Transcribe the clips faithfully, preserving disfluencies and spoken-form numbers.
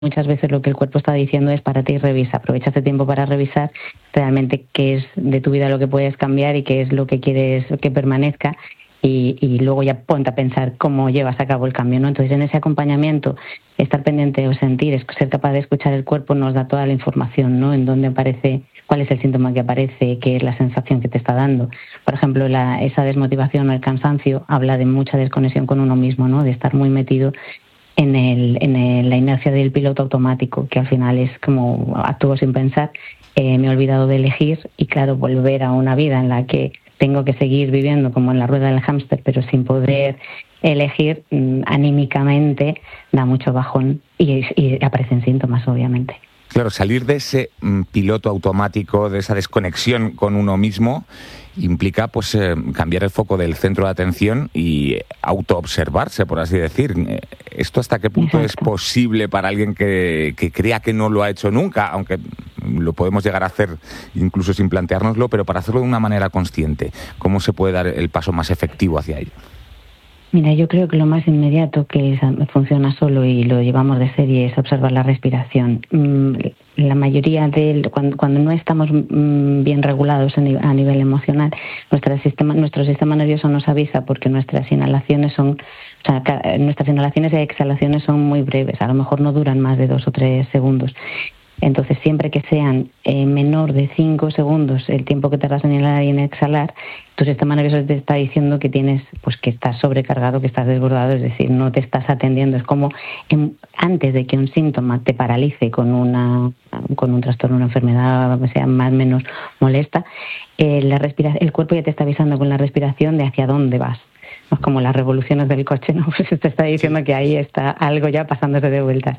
muchas veces lo que el cuerpo está diciendo es párate y revisa, aprovecha este tiempo para revisar realmente qué es de tu vida lo que puedes cambiar y qué es lo que quieres que permanezca. Y, y luego ya ponte a pensar cómo llevas a cabo el cambio, ¿no? Entonces, en ese acompañamiento, estar pendiente o sentir, ser capaz de escuchar el cuerpo nos da toda la información, ¿no? En dónde aparece, cuál es el síntoma que aparece, qué es la sensación que te está dando. Por ejemplo, la, esa desmotivación o el cansancio habla de mucha desconexión con uno mismo, ¿no? De estar muy metido en, el, en el, la inercia del piloto automático, que al final es como actúo sin pensar, eh, me he olvidado de elegir y, claro, volver a una vida en la que tengo que seguir viviendo como en la rueda del hámster, pero sin poder elegir, mmm, anímicamente da mucho bajón y, y aparecen síntomas, obviamente. Claro, salir de ese mm, piloto automático, de esa desconexión con uno mismo, implica pues eh, cambiar el foco del centro de atención y autoobservarse, por así decir. ¿Esto hasta qué punto Exacto. es posible para alguien que, que crea que no lo ha hecho nunca? Aunque lo podemos llegar a hacer incluso sin planteárnoslo, pero para hacerlo de una manera consciente, ¿cómo se puede dar el paso más efectivo hacia ello? Mira, yo creo que lo más inmediato que funciona solo y lo llevamos de serie es observar la respiración. La mayoría de cuando, cuando no estamos bien regulados a nivel emocional, nuestro sistema, nuestro sistema nervioso nos avisa porque nuestras inhalaciones son, o sea, nuestras inhalaciones y exhalaciones son muy breves, a lo mejor no duran más de dos o tres segundos. Entonces, siempre que sean eh, menor de cinco segundos el tiempo que tardas en inhalar y en exhalar, tu sistema nervioso te está diciendo que tienes, pues que estás sobrecargado, que estás desbordado, es decir, no te estás atendiendo. Es como en, antes de que un síntoma te paralice con una con un trastorno, una enfermedad, o sea, más o menos molesta, eh, la respira- el cuerpo ya te está avisando con la respiración de hacia dónde vas. No es como las revoluciones del coche, ¿no? Pues te está diciendo que ahí está algo ya pasándose de vueltas.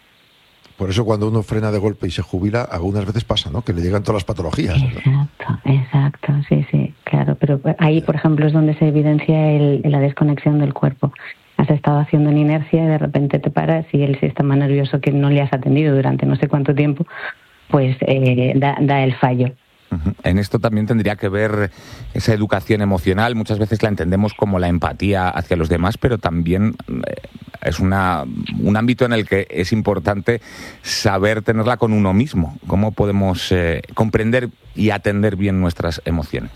Por eso cuando uno frena de golpe y se jubila, algunas veces pasa, ¿no? Que le llegan todas las patologías. Exacto, exacto, sí, sí, claro. Pero ahí, por ejemplo, es donde se evidencia el, la desconexión del cuerpo. Has estado haciendo en inercia y de repente te paras y el sistema nervioso que no le has atendido durante no sé cuánto tiempo, pues eh, da, da el fallo. En esto también tendría que ver esa educación emocional. Muchas veces la entendemos como la empatía hacia los demás, pero también es una, un ámbito en el que es importante saber tenerla con uno mismo. ¿Cómo podemos eh, comprender y atender bien nuestras emociones?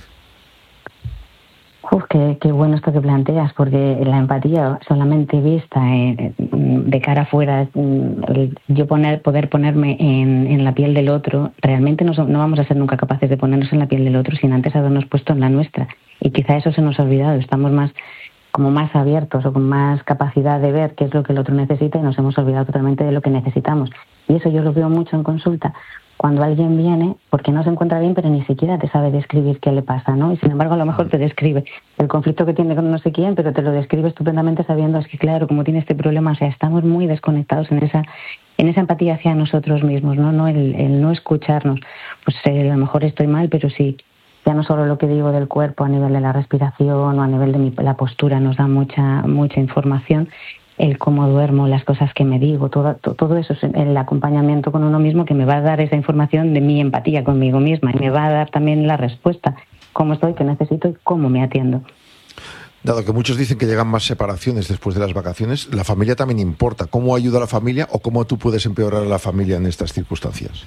Uf, qué, qué bueno esto que planteas, porque la empatía solamente vista eh, de cara afuera, el, yo poner, poder ponerme en, en la piel del otro, realmente no, no vamos a ser nunca capaces de ponernos en la piel del otro sin antes habernos puesto en la nuestra. Y quizá eso se nos ha olvidado, estamos más como más abiertos o con más capacidad de ver qué es lo que el otro necesita y nos hemos olvidado totalmente de lo que necesitamos. Y eso yo lo veo mucho en consulta. Cuando alguien viene porque no se encuentra bien, pero ni siquiera te sabe describir qué le pasa, ¿no? Y sin embargo, a lo mejor te describe el conflicto que tiene con no sé quién, pero te lo describe estupendamente sabiendo, es que claro, como tiene este problema, o sea, estamos muy desconectados en esa en esa empatía hacia nosotros mismos, ¿no? no el, el no escucharnos. Pues eh, a lo mejor estoy mal, pero sí, ya no solo lo que digo del cuerpo a nivel de la respiración o a nivel de mi, la postura nos da mucha mucha información. El cómo duermo, las cosas que me digo, todo, todo eso es el acompañamiento con uno mismo que me va a dar esa información de mi empatía conmigo misma y me va a dar también la respuesta, cómo estoy, qué necesito y cómo me atiendo. Dado que muchos dicen que llegan más separaciones después de las vacaciones, la familia también importa. ¿Cómo ayuda a la familia o cómo tú puedes empeorar a la familia en estas circunstancias?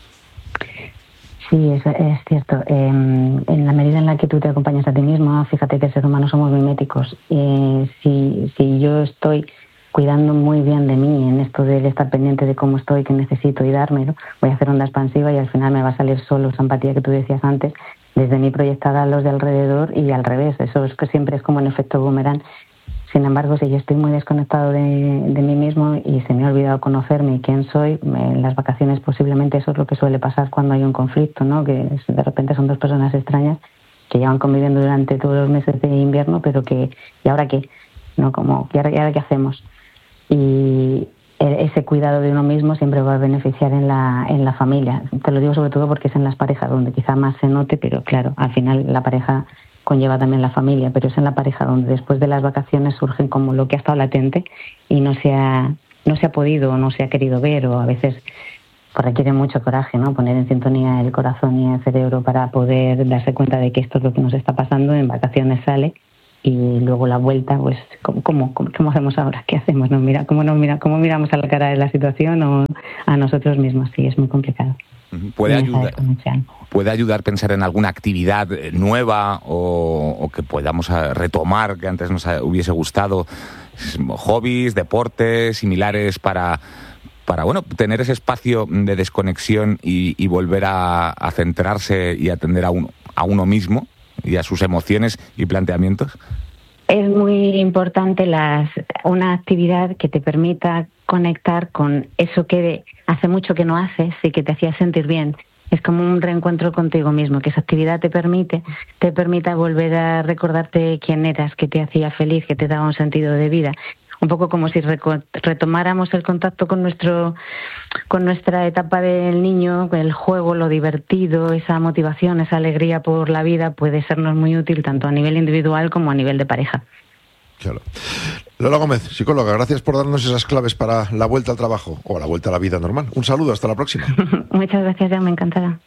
Sí, es, es cierto. Eh, en la medida en la que tú te acompañas a ti mismo, fíjate que el ser humano somos miméticos. Eh, si, si yo estoy cuidando muy bien de mí en esto de estar pendiente de cómo estoy, qué necesito y dármelo, voy a hacer onda expansiva y al final me va a salir solo esa empatía que tú decías antes, desde mí proyectada a los de alrededor y al revés. Eso es que siempre es como un efecto boomerang. Sin embargo, si yo estoy muy desconectado de, de mí mismo y se me ha olvidado conocerme y quién soy, en las vacaciones posiblemente eso es lo que suele pasar cuando hay un conflicto, ¿no? Que de repente son dos personas extrañas que llevan conviviendo durante todos los meses de invierno, pero que, ¿y ahora qué? ¿No? Como, ¿y ahora, y ahora qué hacemos? Y ese cuidado de uno mismo siempre va a beneficiar en la, en la familia. Te lo digo sobre todo porque es en las parejas donde quizá más se note, pero claro, al final la pareja conlleva también la familia, pero es en la pareja donde después de las vacaciones surgen como lo que ha estado latente y no se ha, no se ha podido o no se ha querido ver, o a veces pues requiere mucho coraje, ¿no? Poner en sintonía el corazón y el cerebro para poder darse cuenta de que esto es lo que nos está pasando. En vacaciones sale y luego la vuelta, pues, ¿cómo, cómo, cómo hacemos ahora? ¿Qué hacemos? ¿No? Mira, ¿cómo, nos mira, ¿Cómo miramos a la cara de la situación o a nosotros mismos? Sí, es muy complicado. ¿Puede ayudar, ¿Puede ayudar a pensar en alguna actividad nueva o, o que podamos retomar, que antes nos hubiese gustado? Hobbies, deportes, similares para... para bueno, tener ese espacio de desconexión y, y volver a, a centrarse y atender a uno, a uno mismo y a sus emociones y planteamientos? Es muy importante las, una actividad que te permita conectar con eso que hace mucho que no haces y que te hacía sentir bien. Es como un reencuentro contigo mismo, que esa actividad te permite, te permita volver a recordarte quién eras, que te hacía feliz, que te daba un sentido de vida. Un poco como si retomáramos el contacto con nuestro con nuestra etapa del niño, el juego, lo divertido, esa motivación, esa alegría por la vida puede sernos muy útil tanto a nivel individual como a nivel de pareja. Claro. Lola Gómez, psicóloga, gracias por darnos esas claves para la vuelta al trabajo o la vuelta a la vida normal. Un saludo, hasta la próxima. Muchas gracias, ya me encantará.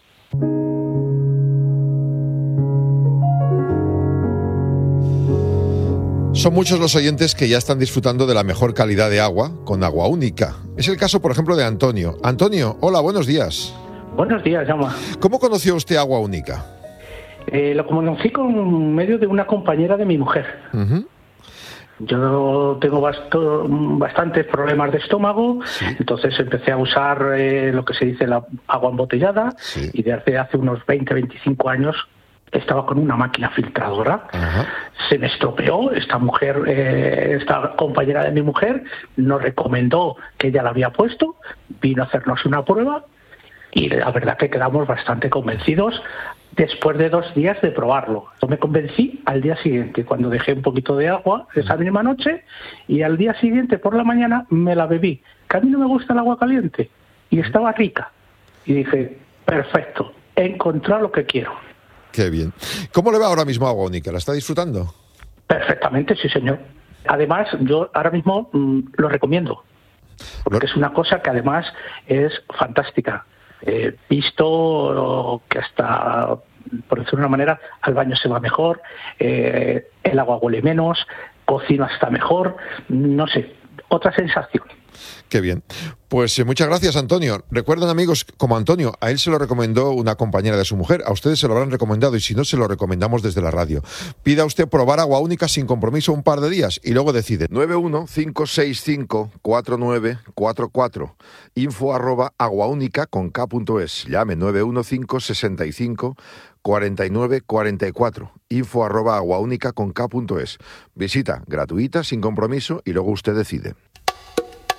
Son muchos los oyentes que ya están disfrutando de la mejor calidad de agua con Agua Única. Es el caso, por ejemplo, de Antonio. Antonio, hola, buenos días. Buenos días, Jaume. ¿Cómo conoció usted Agua Única? Eh, lo conocí con medio de una compañera de mi mujer. Uh-huh. Yo tengo basto, bastantes problemas de estómago, sí. Entonces empecé a usar eh, lo que se dice la agua embotellada, sí. Y desde hace unos veinte, veinticinco años estaba con una máquina filtradora. Ajá. Se me estropeó. Esta mujer, eh, esta compañera de mi mujer, nos recomendó que ella la había puesto, vino a hacernos una prueba y la verdad que quedamos bastante convencidos después de dos días de probarlo. Yo me convencí al día siguiente, cuando dejé un poquito de agua esa misma noche, y al día siguiente por la mañana me la bebí. Que a mí no me gusta el agua caliente y estaba rica. Y dije, perfecto, he encontrado lo que quiero. Qué bien. ¿Cómo le va ahora mismo Agua Única? ¿La está disfrutando? Perfectamente, sí, señor. Además, yo ahora mismo mmm, lo recomiendo, porque es una cosa que además es fantástica. He visto que hasta, por decirlo de una manera, al baño se va mejor, eh, el agua huele menos, cocino hasta mejor, no sé, otra sensación. Qué bien. Pues eh, muchas gracias, Antonio. Recuerden, amigos, como Antonio, a él se lo recomendó una compañera de su mujer, a ustedes se lo habrán recomendado y si no, se lo recomendamos desde la radio. Pida usted probar Agua Única sin compromiso un par de días y luego decide. nueve uno cinco seis cinco cuatro nueve cuatro cuatro, info arroba aguaúnica con k punto es. Llame nueve uno cinco seis cinco cuarenta y nueve cuarenta y cuatro, info arroba aguaúnica con k punto es. Visita gratuita, sin compromiso y luego usted decide.